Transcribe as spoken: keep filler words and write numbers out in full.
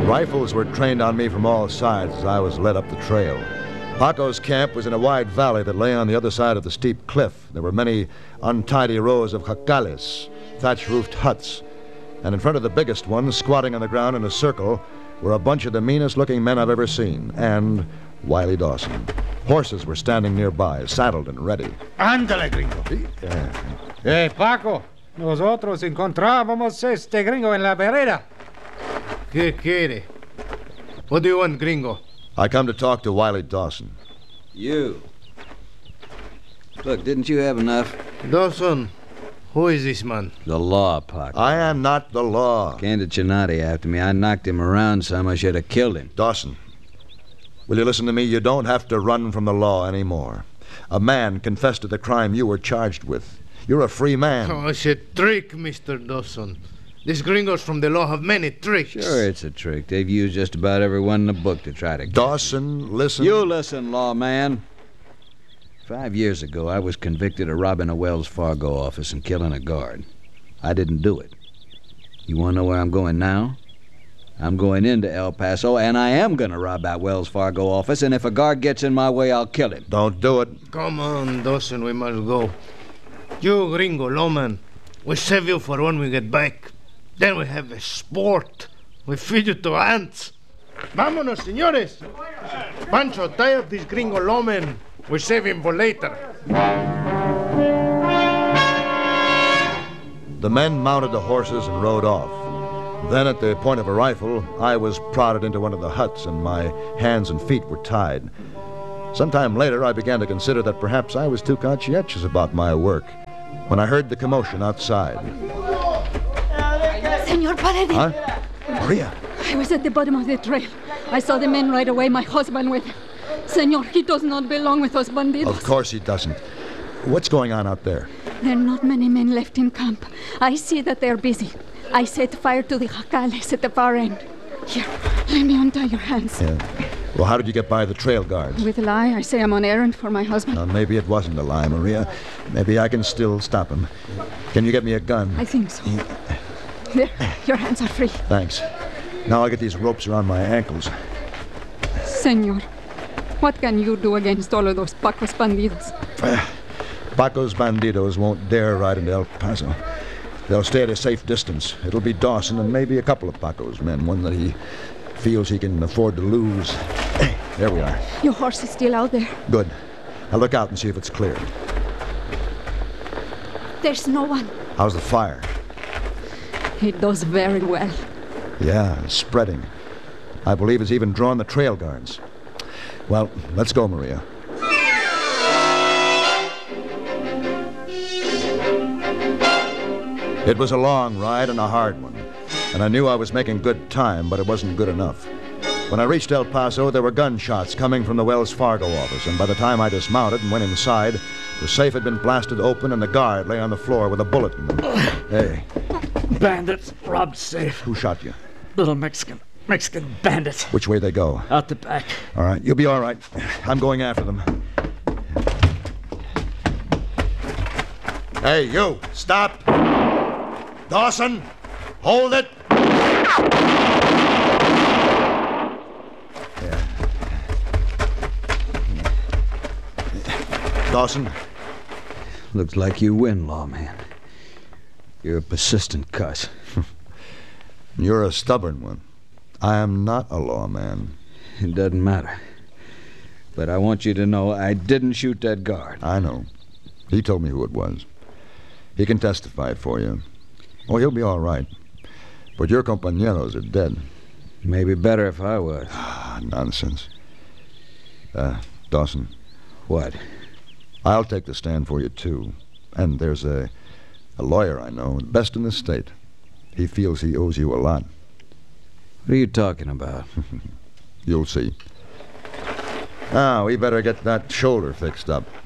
Rifles were trained on me from all sides as I was led up the trail. Paco's camp was in a wide valley that lay on the other side of the steep cliff. There were many untidy rows of jacales, thatch-roofed huts. And in front of the biggest one, squatting on the ground in a circle, were a bunch of the meanest-looking men I've ever seen, and Wiley Dawson. Horses were standing nearby, saddled and ready. Ándale, gringo. Yeah. Eh, Paco, nosotros encontrábamos este gringo en la vereda. ¿Qué quiere? What do you want, gringo? I come to talk to Wiley Dawson. You. Look, didn't you have enough? Dawson, who is this man? The law, Paco. I am not the law. Candid Chinati after me. I knocked him around some. I should have killed him. Dawson, will you listen to me? You don't have to run from the law anymore. A man confessed to the crime you were charged with. You're a free man. Oh, it's a trick, Mister Dawson. These gringos from the law have many tricks. Sure, it's a trick. They've used just about every one in the book to try to get Dawson, listen. You listen, lawman. Five years ago, I was convicted of robbing a Wells Fargo office and killing a guard. I didn't do it. You want to know where I'm going now? I'm going into El Paso, and I am going to rob that Wells Fargo office, and if a guard gets in my way, I'll kill him. Don't do it. Come on, Dawson, we must go. You, gringo, lawman, we save you for when we get back. Then we have a sport. We feed you to ants. Vámonos, señores. Pancho, tie up this gringo lawman. We save him for later. The men mounted the horses and rode off. Then, at the point of a rifle, I was prodded into one of the huts, and my hands and feet were tied. Sometime later, I began to consider that perhaps I was too conscientious about my work when I heard the commotion outside. Senor Paredes. Huh? Maria. I was at the bottom of the trail. I saw the men right away, my husband with him. Senor, he does not belong with us bandidos. Of course he doesn't. What's going on out there? There are not many men left in camp. I see that they're busy. I set fire to the jacales at the far end. Here, let me untie your hands. Yeah. Well, how did you get by the trail guards? With a lie, I say I'm on errand for my husband. Uh, maybe it wasn't a lie, Maria. Maybe I can still stop him. Can you get me a gun? I think so. There, your hands are free. Thanks. Now I'll get these ropes around my ankles. Senor, what can you do against all of those Pacos bandidos? Uh, Paco's bandidos won't dare ride into El Paso. They'll stay at a safe distance. It'll be Dawson and maybe a couple of Paco's men, one that he feels he can afford to lose. Hey, there we are. Your horse is still out there. Good. I'll look out and see if it's clear. There's no one. How's the fire? It does very well. Yeah, it's spreading. I believe it's even drawn the trail guards. Well, let's go, Maria. It was a long ride and a hard one, and I knew I was making good time, but it wasn't good enough. When I reached El Paso, there were gunshots coming from the Wells Fargo office, and by the time I dismounted and went inside, the safe had been blasted open and the guard lay on the floor with a bullet in him. Hey. Bandits robbed safe. Who shot you? Little Mexican. Mexican bandits. Which way they go? Out the back. All right, you'll be all right. I'm going after them. Hey, you, stop! Dawson, hold it! Yeah. Dawson? Looks like you win, lawman. You're a persistent cuss. You're a stubborn one. I am not a lawman. It doesn't matter. But I want you to know I didn't shoot that guard. I know. He told me who it was. He can testify for you. Oh, he'll be all right. But your compañeros are dead. Maybe better if I was. Nonsense. Uh, Dawson. What? I'll take the stand for you, too. And there's a, a lawyer I know, best in the state. He feels he owes you a lot. What are you talking about? You'll see. Now, we better get that shoulder fixed up.